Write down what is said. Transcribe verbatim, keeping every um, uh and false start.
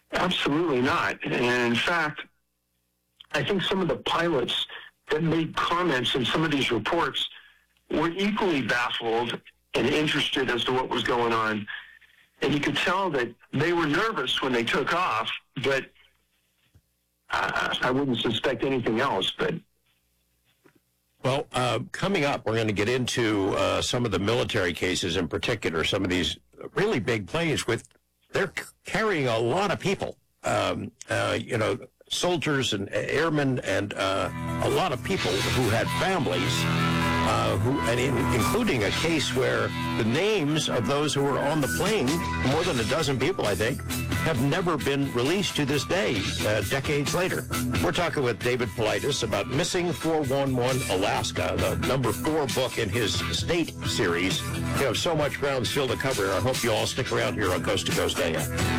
Absolutely not. And in fact, I think some of the pilots that made comments in some of these reports were equally baffled and interested as to what was going on. And you could tell that they were nervous when they took off, but uh, I wouldn't suspect anything else. But Well, uh, coming up, we're going to get into uh, some of the military cases in particular, some of these really big planes with, they're c- carrying a lot of people, um, uh, you know, soldiers and airmen and uh, a lot of people who had families, uh, who, and in, including a case where the names of those who were on the plane, more than a dozen people, I think, have never been released to this day, uh, decades later. We're talking with David Paulides about Missing four one one Alaska, the number four book in his State series. We have so much ground still to cover. I hope you all stick around here on Coast to Coast A M.